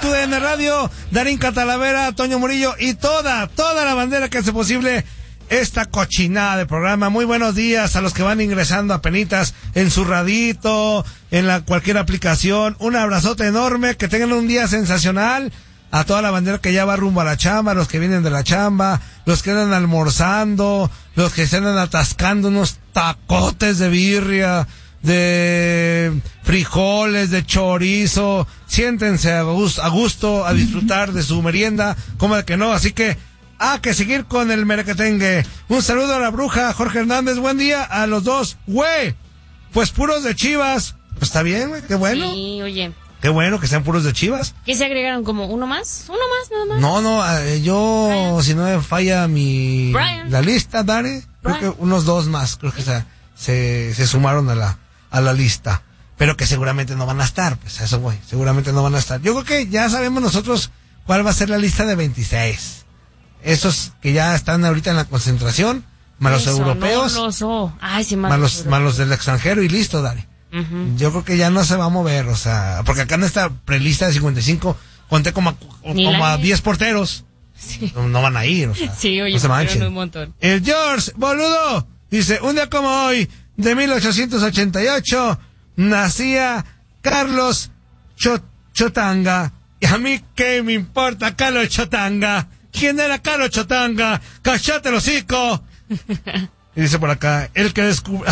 TUDN Radio, Darín Catalavera, Toño Murillo y toda la bandera que hace posible esta cochinada de programa. Muy buenos días a los que van ingresando apenitas en su radito, en cualquier aplicación. Un abrazote enorme, que tengan un día sensacional. A toda la bandera que ya va rumbo a la chamba, los que vienen de la chamba, los que andan almorzando, los que se andan atascando unos tacotes de birria, de frijoles, de chorizo. Siéntense a gusto a disfrutar de su merienda, como de que no. Así que que seguir con el merequetengue. Un saludo a la bruja Jorge Hernández, buen día a los dos. Güey, pues puros de Chivas. Pues está bien, güey, qué bueno. Sí, oye. Qué bueno que sean puros de Chivas. ¿Qué se agregaron? ¿Como uno más? ¿Uno más nada más? No, yo, Brian. Si no me falla la lista, Dare, creo que unos dos más, creo que se sumaron a la lista. Pero que seguramente no van a estar, pues a eso voy, seguramente no van a estar. Yo creo que ya sabemos nosotros cuál va a ser la lista de 26. Esos que ya están ahorita en la concentración, más los europeos, más los del extranjero y listo, Dare. Uh-huh. Yo creo que ya no se va a mover, o sea, porque acá en esta prelista de 55 conté como a 10 porteros. Sí. No van a ir, o sea, sí, oye, no se manchen. Un montón. El George, boludo, dice, un día como hoy, de 1888, nacía Carlos Chotanga. Y a mí, ¿qué me importa Carlos Chotanga? ¿Quién era Carlos Chotanga? ¡Cállate el hocico! Y dice por acá, el que descubrió...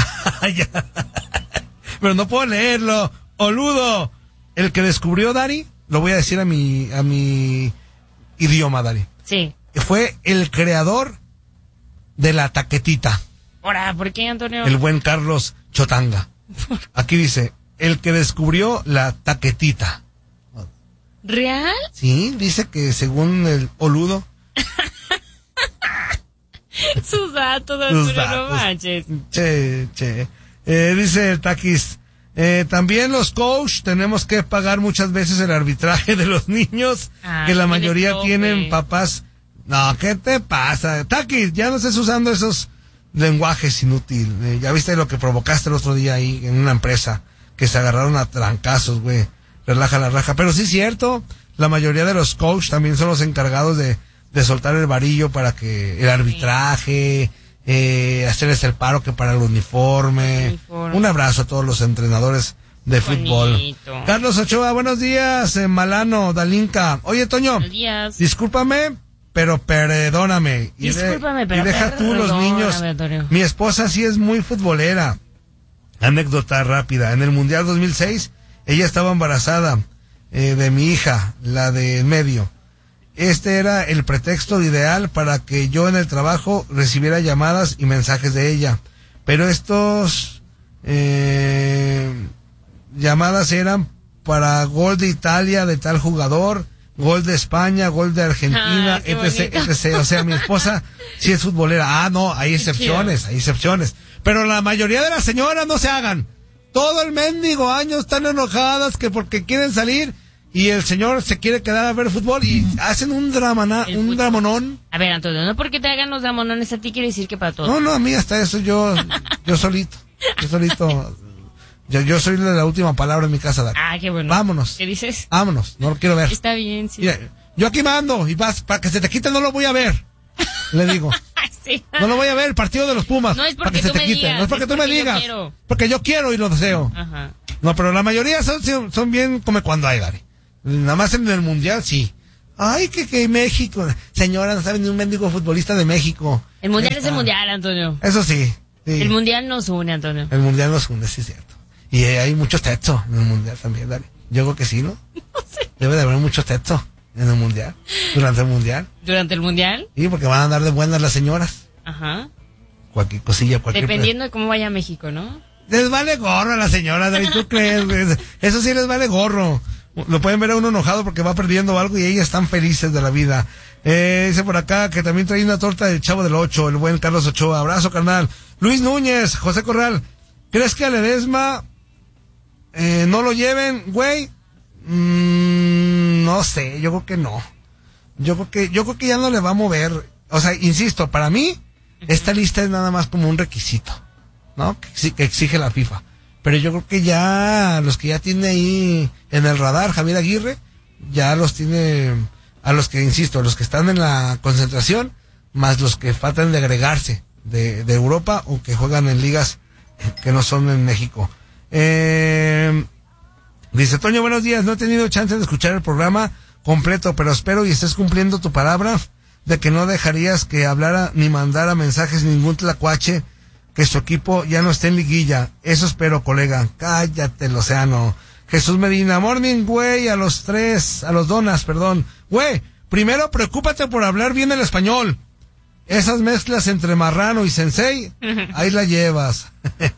Pero no puedo leerlo. Oludo, el que descubrió, Dari, lo voy a decir a mi idioma, Dari. Sí. Fue el creador de la taquetita. Ahora, ¿por qué, Antonio? El buen Carlos Chotanga. Aquí dice, el que descubrió la taquetita. ¿Real? Sí, dice que según el Oludo. Sus datos, Antonio, no manches. Che. Dice el Taquis, también los coach tenemos que pagar muchas veces el arbitraje de los niños, que la mayoría tienen papás. No, ¿qué te pasa? Taquis, ya no estés usando esos lenguajes inútiles. Ya viste lo que provocaste el otro día ahí en una empresa, que se agarraron a trancazos, güey. Relaja la raja. Pero sí es cierto, la mayoría de los coach también son los encargados de soltar el varillo para que el arbitraje... hacerles el paro que para el uniforme. Un abrazo a todos los entrenadores de fútbol. Bonito. Carlos Ochoa, buenos días. Malano, Dalinka. Oye, Toño, buenos días. Discúlpame, pero perdóname. Discúlpame, pero deja tú los niños. Antonio. Mi esposa sí es muy futbolera. Anécdota rápida. En el Mundial 2006, ella estaba embarazada de mi hija, la de en medio. Este era el pretexto ideal para que yo en el trabajo recibiera llamadas y mensajes de ella. Pero estos llamadas eran para gol de Italia de tal jugador, gol de España, gol de Argentina, etc. O sea, mi esposa sí es futbolera. No, hay excepciones. Pero la mayoría de las señoras no se hagan. Todo el mendigo año están enojadas que porque quieren salir... Y el señor se quiere quedar a ver fútbol y hacen un dramonón. A ver, Antonio, no porque te hagan los dramonones a ti quiere decir que para todos. No, a mí hasta eso yo solito. Yo soy la última palabra en mi casa, Dani. Qué bueno. Vámonos. ¿Qué dices? Vámonos, no lo quiero ver. Está bien, sí. Mira, yo aquí mando y vas, para que se te quite no lo voy a ver. Le digo. Sí. No lo voy a ver, el partido de los Pumas. No es porque para que tú se te me quite. digas. No es porque tú me digas. Porque yo quiero y lo deseo. Ajá. No, pero la mayoría son bien como cuando hay, Dani. Nada más en el Mundial, sí. Ay, que México. Señora, no sabe ni un mendigo futbolista de México. El Mundial es el Mundial, Antonio. Eso sí. El Mundial nos une, Antonio. El Mundial nos une, sí es cierto. Y hay mucho texto en el Mundial también, Dani. Yo creo que sí, ¿no? No sé. Debe de haber mucho texto en el Mundial. Durante el Mundial. ¿Durante el Mundial? Sí, porque van a andar de buenas las señoras. Ajá. Cualquier cosilla, dependiendo de cómo vaya México, ¿no? Les vale gorro a las señoras, Dani, ¿tú crees? Eso sí les vale gorro. Lo pueden ver a uno enojado porque va perdiendo algo y ellas están felices de la vida. Dice por acá que también trae una torta del Chavo del 8, el buen Carlos Ochoa. Abrazo, carnal. Luis Núñez, José Corral. ¿Crees que a Ledesma no lo lleven, güey? No sé, yo creo que no. Yo creo que ya no le va a mover. O sea, insisto, para mí, esta lista es nada más como un requisito, ¿no? Que exige la FIFA. Pero yo creo que ya, los que ya tiene ahí en el radar, Javier Aguirre, ya los tiene, a los que, insisto, los que están en la concentración, más los que faltan de agregarse de Europa o que juegan en ligas que no son en México. Dice Toño, buenos días, no he tenido chance de escuchar el programa completo, pero espero y estés cumpliendo tu palabra de que no dejarías que hablara ni mandara mensajes ningún tlacuache, que su equipo ya no esté en liguilla. Eso espero, colega. Cállate, el océano. Jesús Medina, morning, güey, a los donas, perdón. Güey, primero preocúpate por hablar bien el español. Esas mezclas entre marrano y sensei, ahí la llevas.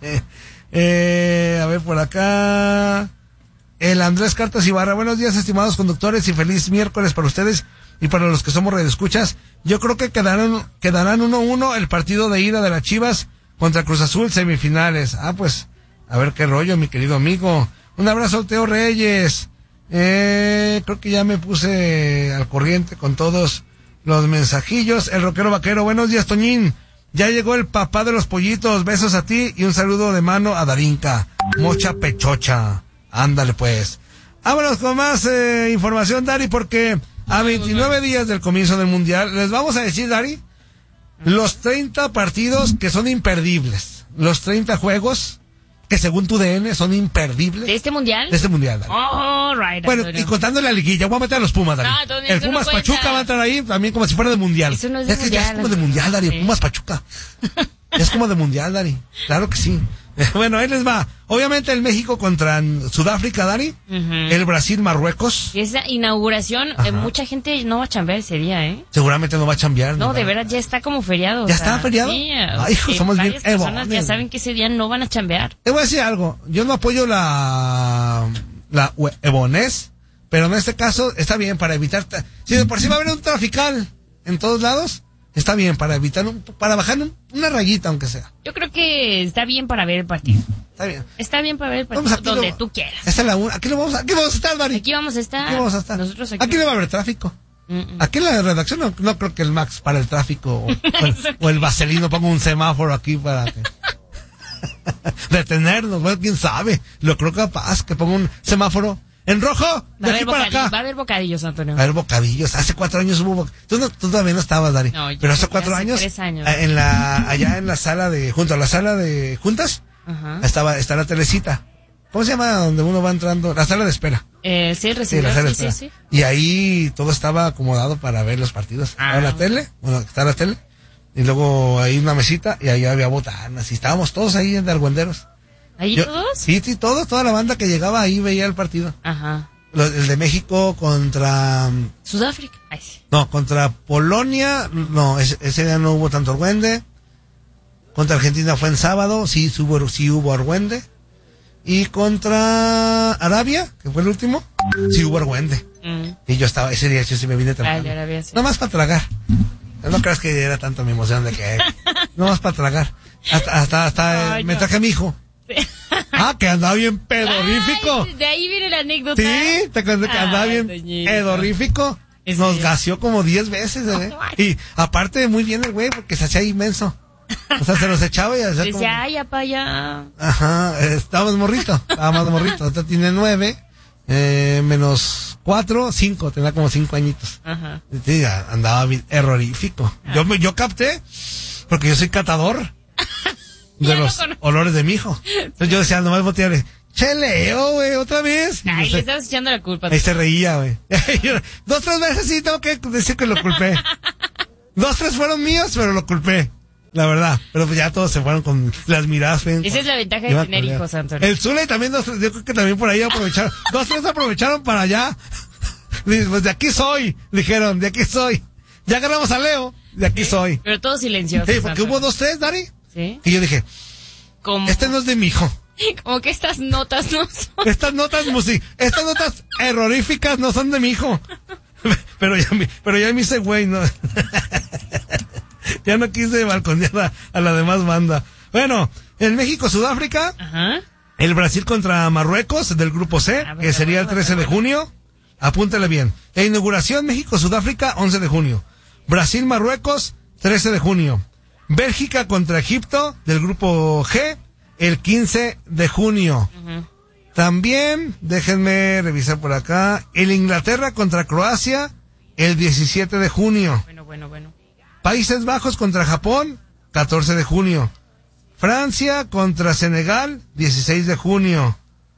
A ver, por acá. El Andrés Cartas Ibarra, buenos días, estimados conductores, y feliz miércoles para ustedes y para los que somos radioescuchas. Yo creo que quedarán 1-1 el partido de ida de las Chivas contra Cruz Azul, semifinales. Pues, a ver qué rollo, mi querido amigo. Un abrazo, Teo Reyes. Creo que ya me puse al corriente con todos los mensajillos. El rockero vaquero, buenos días, Toñín. Ya llegó el papá de los pollitos, besos a ti y un saludo de mano a Darinka. Mocha pechocha. Ándale pues. Vámonos con más información, Dari, porque a 29 días del comienzo del Mundial, les vamos a decir, Dari, los 30 partidos que son imperdibles, los 30 juegos que según tu DN son imperdibles. ¿De este Mundial? De este Mundial, Dari. Oh, right. Bueno, y contando la liguilla, voy a meter a los Pumas, Dari. No, Antonio, el Pumas no Pachuca va a entrar ahí también como si fuera de Mundial. Eso no es de que Mundial. ya es como de Mundial, Dari, el Pumas Pachuca. Es como de Mundial, Dari. Claro que sí. Bueno, ahí les va. Obviamente el México contra Sudáfrica, Dari. El Brasil, Marruecos. Y esa inauguración, mucha gente no va a chambear ese día, ¿eh? Seguramente no va a chambear. No, de veras ya está como feriado. ¿Ya está feriado? Sí, ay, hijo, somos bien personas ya saben que ese día no van a chambear. Te voy a decir algo. Yo no apoyo la ebonés, pero en este caso está bien para evitar... Si de por sí va a haber un trafical en todos lados... Está bien, para evitar, para bajar una rayita, aunque sea. Yo creo que está bien para ver el partido. Está bien. Está bien para ver el partido donde tú quieras. Esta es la una. Aquí vamos a estar, Dari. Aquí vamos a estar. Aquí vamos a estar. Nosotros aquí no va a haber tráfico. Aquí en la redacción no creo que el Max para el tráfico o el Vaselino ponga un semáforo aquí para que... detenernos. Bueno, quién sabe. Lo creo capaz que ponga un semáforo en rojo, de aquí para acá. Va a haber bocadillos, Antonio. Va a haber bocadillos. Hace 4 años hubo tú todavía no estabas, Dari. No, pero hace 4 años. 3 años. Allá en la sala junto a la sala de juntas, está la telecita. ¿Cómo se llama donde uno va entrando? La sala de espera. Sí, la sala de espera. Sí. Y ahí todo estaba acomodado para ver los partidos. Estaba la tele, está la tele. Y luego ahí una mesita y ahí había botanas. Y estábamos todos ahí en argüenderos. ¿Ahí todos? Sí, toda la banda que llegaba ahí veía el partido. Ajá. El de México contra... Sudáfrica. Ay, sí. No, contra Polonia, no, ese día no hubo tanto argüende. Contra Argentina fue en sábado, sí hubo argüende. Y contra Arabia, que fue el último, sí hubo argüende. Y yo estaba, ese día yo sí me vine temprano. Arabia, sí. No más para tragar. No creas que era tanto mi emoción de que... no más para tragar. Hasta me traje a mi hijo. Que andaba bien pedorífico. Ay, de ahí viene la anécdota. Sí, te conté que andaba bien pedorífico. Nos gaseó como 10 veces, Y aparte, muy bien el güey, porque se hacía inmenso. O sea, se los echaba y hacía decía, ay, apa, allá. Ajá, estábamos morrito. Ahorita tiene 9, menos 4, 5. Tenía como 5 añitos. Ajá. Sí, andaba bien errorífico. Yo capté, porque yo soy catador de los olores de mi hijo. Entonces yo decía, nomás botearle, che, Leo, güey, otra vez. Ay, le estabas echando la culpa. Ahí se reía, güey. 2, 3 veces sí tengo que decir que lo culpé. 2, 3 fueron míos, pero lo culpé. La verdad. Pero pues ya todos se fueron con las miradas. Esa es la ventaja de tener hijos, Antonio. El Zule también, yo creo que también por ahí aprovecharon. 2, 3 aprovecharon para allá. Pues de aquí soy, dijeron, de aquí soy. Ya agarramos a Leo, de aquí soy. Pero todos silenciosos. Sí, porque hubo 2, 3, Dari. Sí. Y yo dije, ¿cómo? Este no es de mi hijo. Como que estas notas no son. Estas notas erroríficas no son de mi hijo. Pero ya me hice güey, ¿no? Ya no quise balconear a la demás banda. Bueno, el México-Sudáfrica. Ajá. El Brasil contra Marruecos del grupo C, que sería el 13 de junio. Apúntale bien. La inauguración México-Sudáfrica, 11 de junio. Brasil-Marruecos, 13 de junio. Bélgica contra Egipto del grupo G, el 15 de junio. También, déjenme revisar por acá, el Inglaterra contra Croacia, el 17 de junio. Bueno. Países Bajos contra Japón, 14 de junio. Francia contra Senegal, 16 de junio.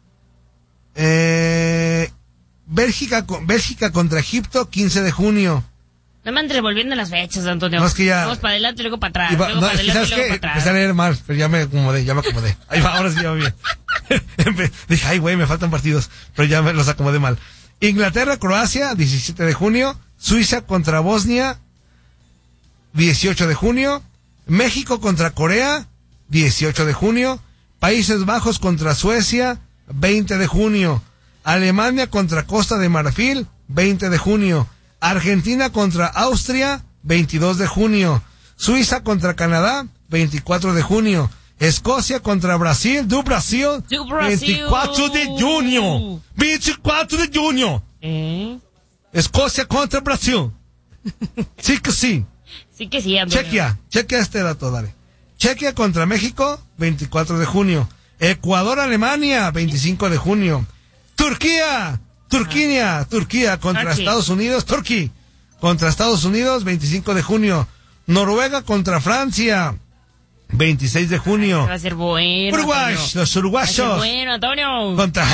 Bélgica contra Egipto, 15 de junio. No me andes revolviendo las fechas, Antonio. No, es que ya... Vamos para adelante, luego para atrás. Luego para adelante, ¿sabes luego qué? para Empecé a atrás. leer mal, pero ya me acomodé. Ahí va, ahora sí ya va bien. Dije, ay, güey, me faltan partidos, pero ya me los acomodé mal. Inglaterra, Croacia, 17 de junio. Suiza contra Bosnia, 18 de junio. México contra Corea, 18 de junio. Países Bajos contra Suecia, 20 de junio. Alemania contra Costa de Marfil, 20 de junio. Argentina contra Austria, 22 de junio. Suiza contra Canadá, 24 de junio. Escocia contra Brasil, do Brasil, 24 de junio. 24 de junio. Escocia contra Brasil. Sí que sí. Sí que sí, Antonio. Chequia este dato, dale. Chequia contra México, 24 de junio. Ecuador, Alemania, 25 de junio. Turquía contra Estados Unidos, contra Estados Unidos, 25 de junio. Noruega contra Francia, 26 de junio. Va a ser bueno, Uruguay, Antonio. los uruguayos. Va a ser bueno, Antonio. Contra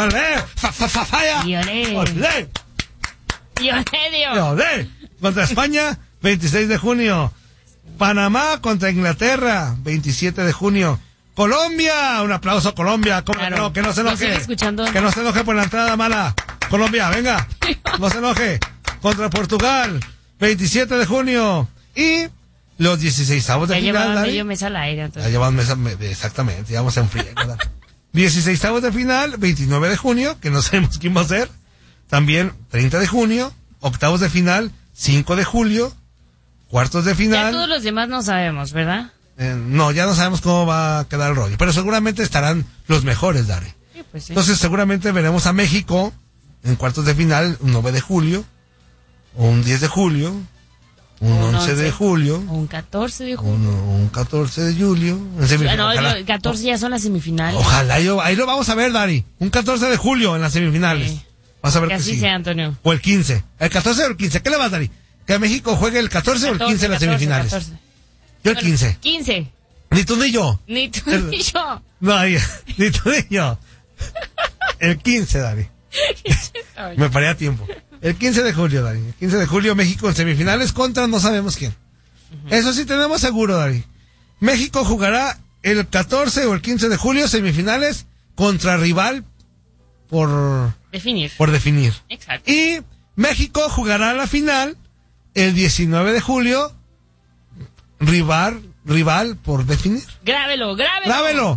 contra España, 26 de junio. Panamá contra Inglaterra, 27 de junio. Colombia, un aplauso a Colombia. Claro. No, que no se Nos sigue enoje. escuchando. Que no se enoje por la entrada mala. Colombia, venga. No se enoje. Contra Portugal, 27 de junio. Y los 16avos de Ya final. llevaban Dari. medio mes al aire, Ya Antonio. llevan mesa, exactamente, ya vamos en frío. 16avos de final, 29 de junio, que no sabemos quién va a ser. También 30 de junio, octavos de final, 5 de julio, cuartos de Ya final. todos los demás no sabemos, ¿verdad? No, ya no sabemos cómo va a quedar el rollo, pero seguramente estarán los mejores, Dari. Sí, pues sí. Entonces seguramente veremos a México en cuartos de final, un 9 de julio, o un 10 de julio, un 11 de julio, Un 14 de julio. un 14 de julio. No, el 14 ya son las semifinales. Ojalá, ahí lo vamos a ver, Dari. Un 14 de julio en las semifinales. Sí. Vas a ver Que que así sí. sea, Antonio. O el 15. El 14 o el 15. ¿Qué le vas, Dari? Que México juegue el 14 o el 15 en las semifinales. 14. Yo el 15. 15. Ni tú ni yo. Ni tú ni yo. No, ni tú ni yo. El 15, Dari. Me paré a tiempo. El 15 de julio, Dari. El 15 de julio, México en semifinales contra no sabemos quién. Eso sí tenemos seguro, Dari. México jugará el 14 o el 15 de julio, semifinales, contra rival por definir. Exacto. Y México jugará la final el 19 de julio, rival por definir. Grábelo. Grábelo,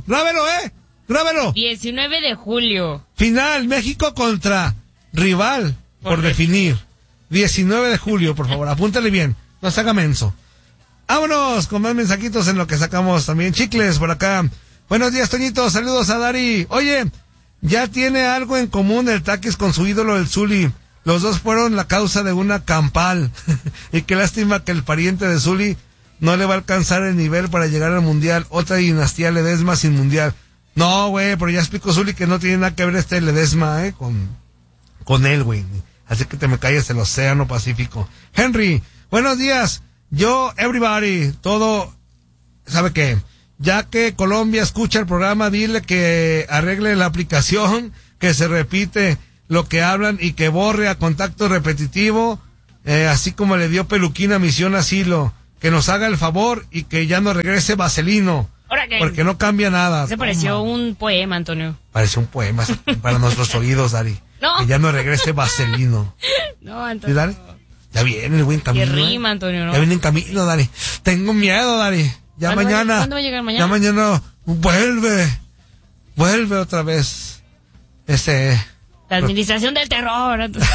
19 de julio. Final, México contra rival por definir. 19 de julio, por favor, apúntale bien, no se haga menso. Vámonos con más mensajitos en lo que sacamos también chicles por acá. Buenos días, Toñito, saludos a Dari. Oye, ya tiene algo en común el Taquis con su ídolo, el Zuli. Los dos fueron la causa de una campal. Y qué lástima que el pariente de Zuli no le va a alcanzar el nivel para llegar al mundial. Otra dinastía Ledesma sin mundial. No, güey, pero ya explicó Zuli que no tiene nada que ver este Ledesma, con él, güey. Así que te me calles el océano Pacífico. Henry, buenos días. Yo, everybody, todo, ¿sabe qué? Ya que Colombia escucha el programa, dile que arregle la aplicación, que se repite lo que hablan y que borre a contacto repetitivo, así como le dio Peluquín a Misión Asilo. Que nos haga el favor y que ya no regrese Vaselino. ¿Ahora qué? Porque no cambia nada. Se pareció un poema, Antonio. Pareció un poema para nuestros oídos, Dari. No. Que ya no regrese Vaselino. No, ¿Sí, Antonio. Dari? Ya viene el buen camino. Que rima, Antonio, ¿no? Ya viene en camino, Dari. Tengo miedo, Dari. Ya mañana. ¿Cuándo va a llegar mañana? Ya mañana vuelve otra vez. La administración del terror. Antonio.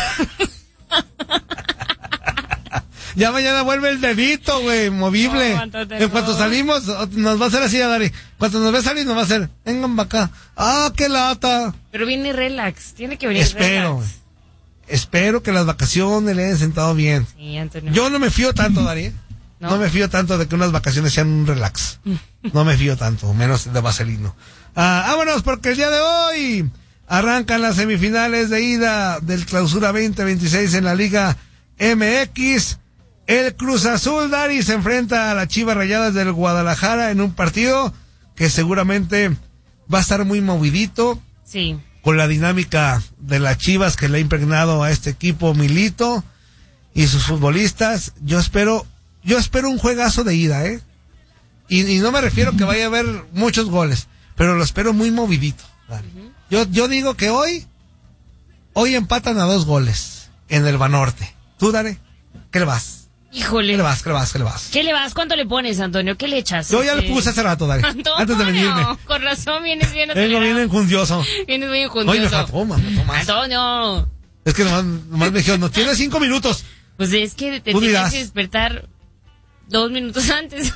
Ya mañana vuelve el dedito, güey, movible. No, Antonio. En cuanto salimos, nos va a hacer así, Dari. Cuando nos ve salir, nos va a hacer, vengan para acá. ¡Ah, qué lata! Pero viene relax. Tiene que venir Espero que las vacaciones le hayan sentado bien. Sí, Antonio. Yo no me fío tanto, Dari. No me fío tanto de que unas vacaciones sean un relax. No me fío tanto, menos de Vaselino. Vámonos, porque el día de hoy arrancan las semifinales de ida del Clausura 2026 en la Liga MX. El Cruz Azul, Dari, se enfrenta a las Chivas Rayadas del Guadalajara en un partido que seguramente va a estar muy movidito. Sí. Con la dinámica de las Chivas que le ha impregnado a este equipo Milito y sus futbolistas. Yo espero un juegazo de ida, y no me refiero que vaya a haber muchos goles, pero lo espero muy movidito. Yo digo que hoy empatan a 2 goles en el Banorte. ¿Tú, Dare? ¿Qué le vas? Híjole. ¿Qué le vas? ¿Qué le vas? ¿Cuánto le pones, Antonio? ¿Qué le echas? Yo ya le puse hace rato, Dare. Antonio, antes de venirme. Con razón vienes bien acelerado. Vengo bien enjundioso. Vienes muy enjundioso. Oye, me faltó más. Antonio. Es que nomás me dijeron, no tienes 5 minutos. Pues es que te tienes que despertar 2 minutos antes.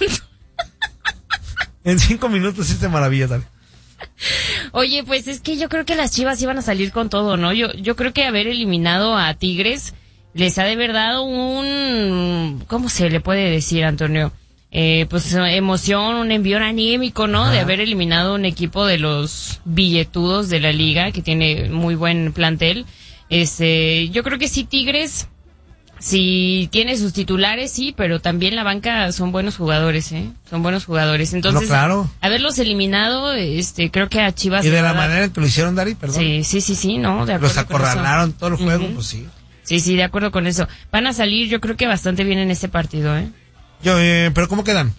En 5 minutos hiciste maravilla, Dare. Oye, pues es que yo creo que las Chivas iban a salir con todo, ¿no? Yo creo que haber eliminado a Tigres les ha de haber dado un... ¿Cómo se le puede decir, Antonio? Pues emoción, un envión anímico, ¿no? Ajá. De haber eliminado un equipo de los billetudos de la liga, que tiene muy buen plantel. Yo creo que sí, Tigres, sí tiene sus titulares, sí, pero también la banca son buenos jugadores, Son buenos jugadores. Entonces, no, claro. Haberlos eliminado, creo que a Chivas... Y de la manera en que lo hicieron, Dari, perdón. Sí, ¿no? De acuerdo. Los acorralaron todo el juego, pues sí. Sí, de acuerdo con eso. Van a salir, yo creo que bastante bien en este partido, ¿Pero cómo quedan?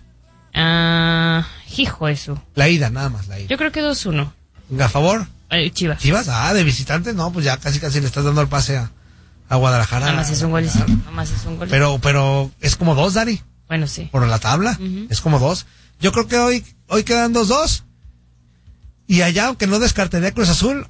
Hijo eso. La ida, nada más, la ida. Yo creo que 2-1. ¿A favor? Chivas. ¿Chivas? De visitantes, no, pues ya casi le estás dando el pase a Guadalajara. Nada más es un golecito. Pero es como 2, Dari. Bueno, sí. Por la tabla, es como 2. Yo creo que hoy quedan 2-2. Y allá, aunque no descartaría Cruz Azul,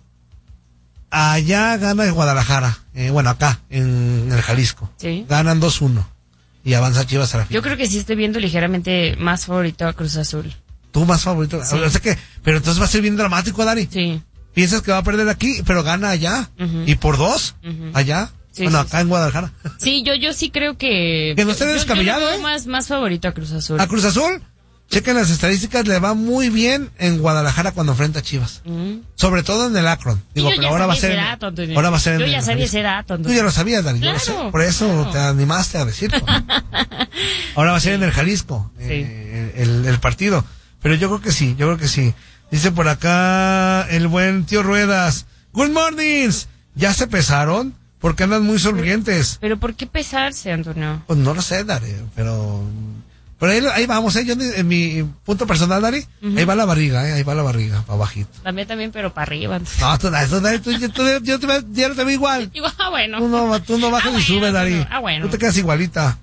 allá gana el Guadalajara. Acá, en el Jalisco. Sí. Ganan 2-1. Y avanza Chivas a la final. Yo creo que sí estoy viendo ligeramente más favorito a Cruz Azul. ¿Tú más favorito? Sí. O sea pero entonces va a ser bien dramático, Dari. Sí. Piensas que va a perder aquí, pero gana allá. Y por 2, allá. Sí, acá en Guadalajara. Sí, yo sí creo que... Que no esté descabellado, yo más favorito a Cruz Azul. ¿A Cruz Azul? Chequen las estadísticas, le va muy bien en Guadalajara cuando enfrenta a Chivas. Sobre todo en el Akron. Digo, pero ahora va a ser. Ahora va a ser. Yo ya sabía ese dato. Tú ya lo sabías, Dani. Claro, yo lo sé. Por eso te animaste a decirlo. Ahora va a ser en el Jalisco. El partido. Pero yo creo que sí. Dice por acá el buen tío Ruedas. Good mornings. ¿Ya se pesaron? Porque andan muy sonrientes. ¿Pero por qué pesarse, Antonio? Pues no lo sé, Dari, pero ahí vamos, yo en mi punto personal, Dari, ahí va la barriga, para bajito. También, pero para arriba. No, yo te veo igual. Bueno. Tú no bajas ni subes, Dari. Bueno. Tú te quedas igualita.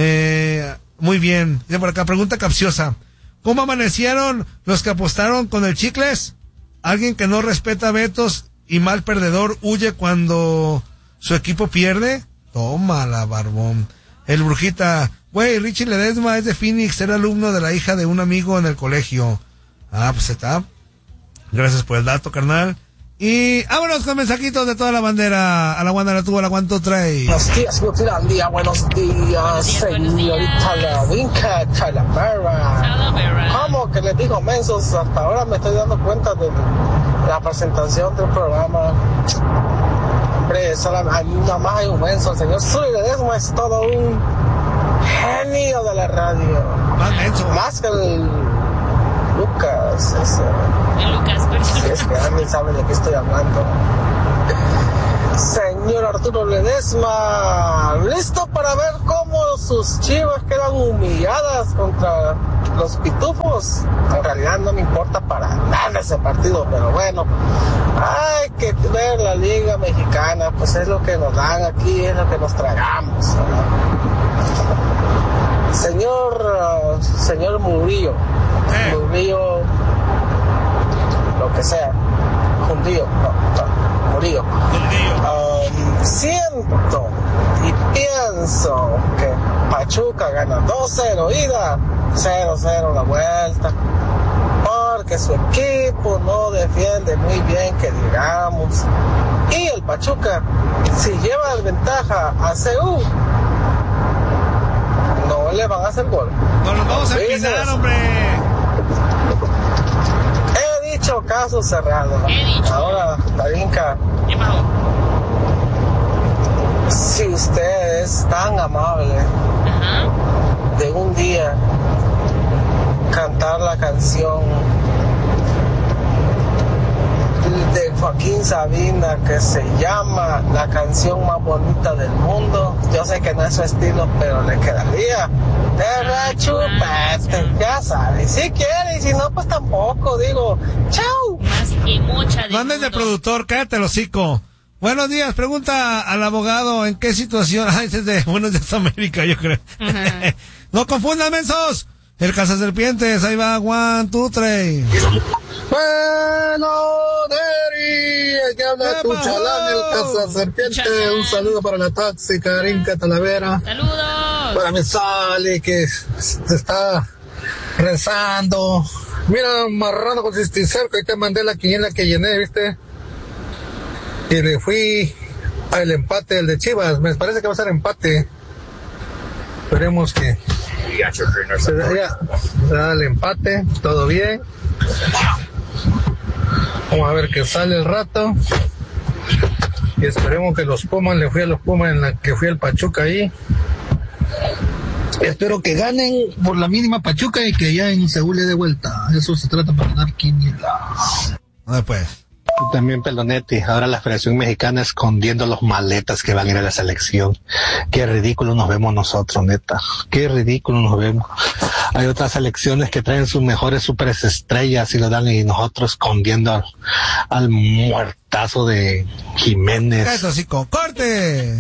Muy bien. Dice por acá, pregunta capciosa. ¿Cómo amanecieron los que apostaron con el Chicles? Alguien que no respeta vetos y mal perdedor huye cuando su equipo pierde. Tómala, barbón. El Brujita, güey, Richie Ledesma es de Phoenix, era alumno de la hija de un amigo en el colegio. Pues está. Gracias por el dato, carnal. Y vámonos con mensajitos de toda la bandera. A la Wanda la tuvo, a la Guanto trae. Buenos días, buenos días, señorita La Vinca Calavera. ¿Cómo que les digo mensos? Hasta ahora me estoy dando cuenta de la presentación del programa. Hombre, nada más hay un menso. El señor Zuli Ledesma es todo un genio de la radio. Más que el Lucas. El Lucas, pero si es que alguien sabe de qué estoy hablando. Señor Arturo Ledesma, listo para ver cómo sus Chivas quedan humilladas contra los Pitufos. En realidad no me importa para nada ese partido, pero bueno, hay que ver la Liga Mexicana, pues es lo que nos dan aquí, es lo que nos tragamos, ¿verdad? Señor Murillo, lo que sea, Murillo. Siento y pienso que Pachuca gana 2-0 ida, 0-0 la vuelta, porque su equipo no defiende muy bien, que digamos, y el Pachuca, si lleva ventaja a CU, no le van a hacer gol. No nos vamos a empinar, hombre. He dicho, caso cerrado. ¿Qué dicho? Ahora, Darinka, ¿Qué pasó? si usted es tan amable de un día cantar la canción de Joaquín Sabina que se llama La canción más bonita del mundo, yo sé que no es su estilo, pero le quedaría. Te rechupete, ya sabes, si quiere, y si no, pues tampoco, digo, chau. Más que mucha No andes de productor, cállate el hocico. Buenos días, pregunta al abogado en qué situación. Ay, ese es de Buenos Días América, yo creo. No confundan, mensos. El cazaserpientes, ahí va, 1, 2, 3. Bueno, Deri, aquí habla tu chalán, el cazaserpiente. Un saludo para la tóxica Darinka Talavera. ¡Saludos! Para mi Sally, que se está rezando. Mira, marrano con cisticerco, ahí te mandé la quiniela que llené, ¿viste? Y le fui al empate, el de Chivas. Me parece que va a ser empate. Esperemos que se da el empate, todo bien. Vamos a ver qué sale el rato. Y esperemos que los Pumas, le fui a los Pumas en la que fui al Pachuca ahí. Espero que ganen por la mínima Pachuca y que ya en Seúl le dé vuelta. Eso se trata para ganar quiniela. Pues. Y también Pelonetti, ahora la Federación Mexicana escondiendo los maletas que van a ir a la selección. Qué ridículo nos vemos nosotros, neta. Qué ridículo nos vemos. Hay otras selecciones que traen sus mejores superestrellas y lo dan, y nosotros escondiendo al muertazo de Jiménez. Cállate, hocico. ¡Corte!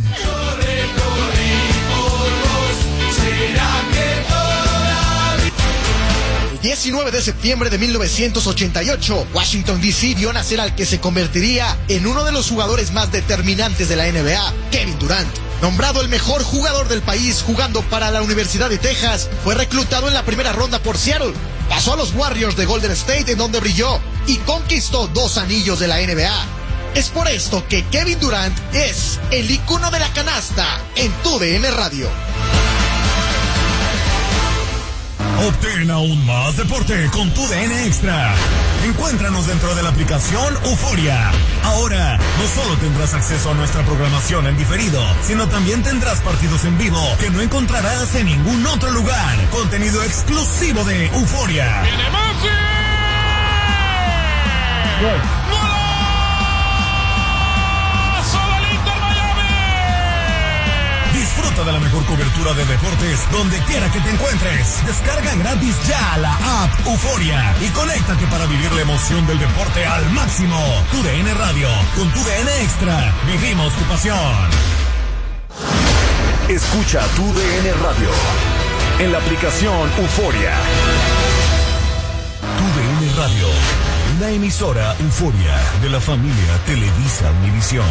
19 de septiembre de 1988, Washington D.C. vio nacer al que se convertiría en uno de los jugadores más determinantes de la NBA, Kevin Durant. Nombrado el mejor jugador del país jugando para la Universidad de Texas, fue reclutado en la primera ronda por Seattle. Pasó a los Warriors de Golden State, en donde brilló y conquistó 2 anillos de la NBA. Es por esto que Kevin Durant es el ícono de la canasta en TUDN Radio. Obtén aún más deporte con TUDN Extra. Encuéntranos dentro de la aplicación Euforia. Ahora, no solo tendrás acceso a nuestra programación en diferido, sino también tendrás partidos en vivo que no encontrarás en ningún otro lugar. Contenido exclusivo de Euforia. Disfruta de la mejor cobertura de deportes donde quiera que te encuentres. Descarga gratis ya la app Euforia y conéctate para vivir la emoción del deporte al máximo. TUDN Radio, con TUDN Extra, vivimos tu pasión. Escucha TUDN Radio en la aplicación Euforia. TUDN Radio, una emisora Euforia de la familia Televisa Univisión.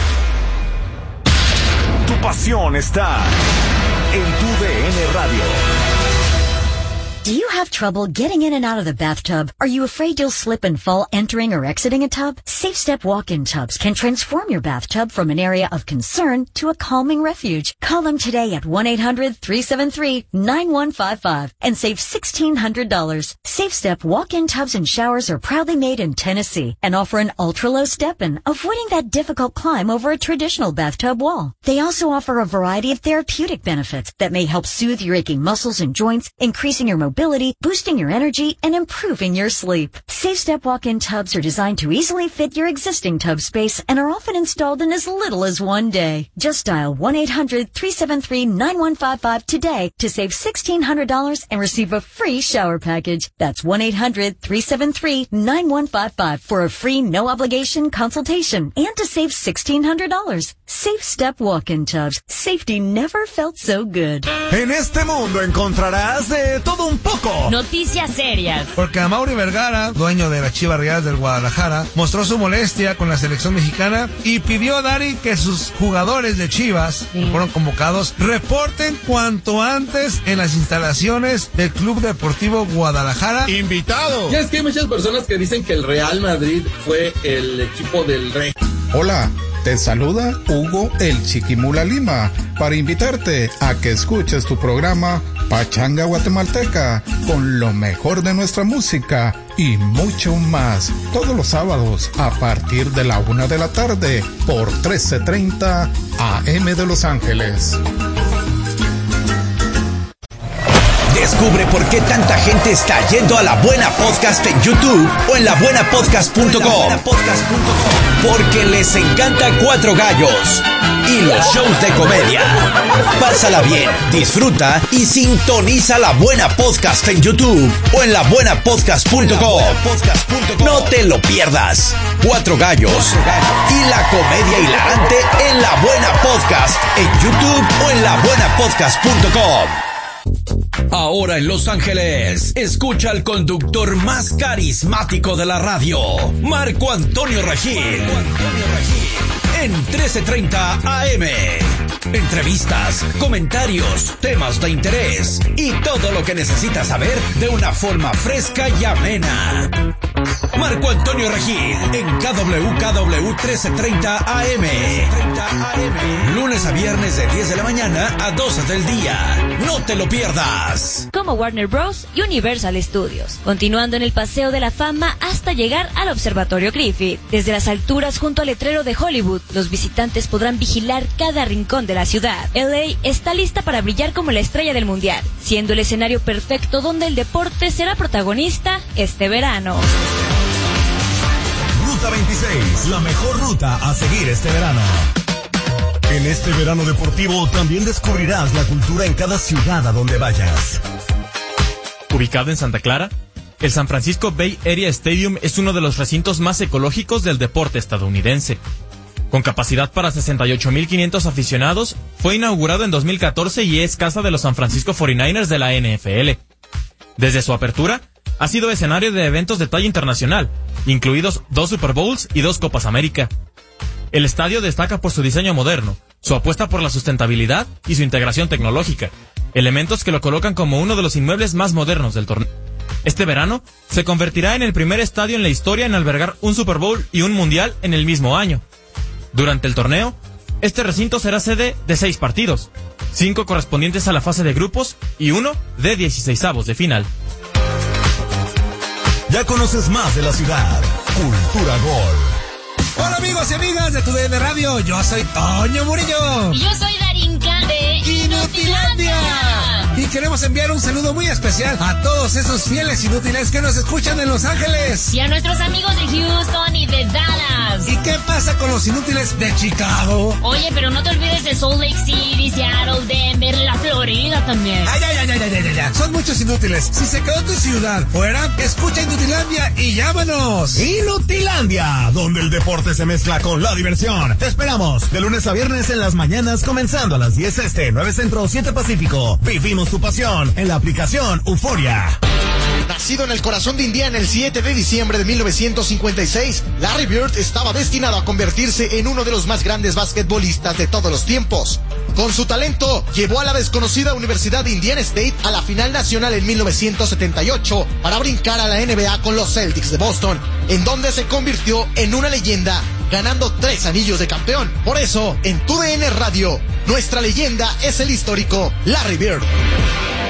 Tu pasión está en TUDN Radio. Do you have trouble getting in and out of the bathtub? Are you afraid you'll slip and fall entering or exiting a tub? Safe Step walk-in tubs can transform your bathtub from an area of concern to a calming refuge. Call them today at 1-800-373-9155 and save $1,600. Safe Step walk-in tubs and showers are proudly made in Tennessee and offer an ultra-low step-in, avoiding that difficult climb over a traditional bathtub wall. They also offer a variety of therapeutic benefits that may help soothe your aching muscles and joints, increasing your mobility, boosting your energy, and improving your sleep. Safe Step walk-in tubs are designed to easily fit your existing tub space and are often installed in as little as 1 day. Just dial 1-800-373-9155 today to save $1,600 and receive a free shower package. That's 1-800-373-9155 for a free no-obligation consultation and to save $1,600. Safe Step walk-in tubs. Safety never felt so good. En este mundo encontrarás de todo un poco. Noticias serias. Porque Amaury Vergara, dueño de las Chivas Rayadas del Guadalajara, mostró su molestia con la selección mexicana y pidió a Dari que sus jugadores de Chivas, que fueron convocados, reporten cuanto antes en las instalaciones del Club Deportivo Guadalajara. ¡Invitado! Ya es que hay muchas personas que dicen que el Real Madrid fue el equipo del rey. Hola, Te saluda Hugo el Chiquimula Lima para invitarte a que escuches tu programa Pachanga Guatemalteca con lo mejor de nuestra música y mucho más, todos los sábados a partir de la 1 de la tarde por 1330 AM de Los Ángeles. Descubre por qué tanta gente está yendo a La Buena Podcast en YouTube o en labuenapodcast.com. Porque les encanta Cuatro Gallos y los shows de comedia. Pásala bien, disfruta y sintoniza La Buena Podcast en YouTube o en labuenapodcast.com. No te lo pierdas. Cuatro Gallos y la comedia hilarante en La Buena Podcast en YouTube o en labuenapodcast.com. Ahora en Los Ángeles, escucha al conductor más carismático de la radio, Marco Antonio Regil. En 1330 AM. Entrevistas, comentarios, temas de interés y todo lo que necesitas saber de una forma fresca y amena. Marco Antonio Regil en KWKW 1330 AM. Lunes a viernes de 10 de la mañana a 12 del día. No te lo pierdas. Como Warner Bros. Y Universal Studios. Continuando en el Paseo de la Fama hasta llegar al Observatorio Griffith. Desde las alturas junto al letrero de Hollywood, los visitantes podrán vigilar cada rincón de la ciudad. LA está lista para brillar como la estrella del mundial, siendo el escenario perfecto donde el deporte será protagonista este verano. Ruta 26, la mejor ruta a seguir este verano. En este verano deportivo también descubrirás la cultura en cada ciudad a donde vayas. Ubicado en Santa Clara, el San Francisco Bay Area Stadium es uno de los recintos más ecológicos del deporte estadounidense. Con capacidad para 68,500 aficionados, fue inaugurado en 2014 y es casa de los San Francisco 49ers de la NFL. Desde su apertura, ha sido escenario de eventos de talla internacional, incluidos 2 Super Bowls y 2 Copas América. El estadio destaca por su diseño moderno, su apuesta por la sustentabilidad y su integración tecnológica, elementos que lo colocan como uno de los inmuebles más modernos del torneo. Este verano, se convertirá en el primer estadio en la historia en albergar un Super Bowl y un Mundial en el mismo año. Durante el torneo, este recinto será sede de 6 partidos, 5 correspondientes a la fase de grupos y 1 de 16avos de final. Ya conoces más de la ciudad. Cultura Gol. Hola amigos y amigas de TUDN Radio, yo soy Toño Murillo. Y yo soy Darinka de Inutilandia. Y queremos enviar un saludo muy especial a todos esos fieles inútiles que nos escuchan en Los Ángeles. Y a nuestros amigos de Houston y de Dallas. ¿Y qué pasa con los inútiles de Chicago? Oye, pero no te olvides de Salt Lake City, Seattle, Denver, la Florida también. Ay. Son muchos inútiles. Si se quedó tu ciudad fuera, escucha Inutilandia y llámanos. Inutilandia, donde el deporte se mezcla con la diversión. Te esperamos de lunes a viernes en las mañanas, comenzando a las 10 este, 9 centro, 7 pacífico. Vivimos tu pasión en la aplicación Euforia. Nacido en el corazón de Indiana el 7 de diciembre de 1956, Larry Bird estaba destinado a convertirse en uno de los más grandes basquetbolistas de todos los tiempos. Con su talento, llevó a la desconocida Universidad de Indiana State a la final nacional en 1978 para brincar a la NBA con los Celtics de Boston, en donde se convirtió en una leyenda, ganando 3 anillos de campeón. Por eso, en TUDN Radio, nuestra leyenda es el histórico Larry Bird.